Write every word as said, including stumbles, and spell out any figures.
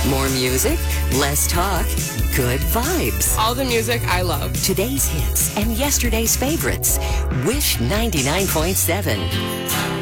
More music, less talk, good vibes. All the music I love. Today's hits and yesterday's favorites. Wish ninety-nine point seven.